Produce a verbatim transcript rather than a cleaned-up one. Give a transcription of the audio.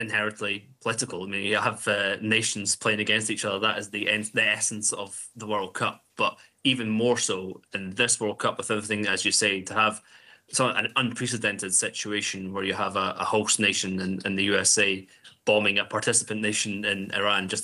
inherently political. I mean, you have uh, nations playing against each other. That is the end, the essence of the World Cup. But even more so in this World Cup, with everything, as you say, to have so an unprecedented situation where you have a, a host nation in, in the U S A bombing a participant nation in Iran just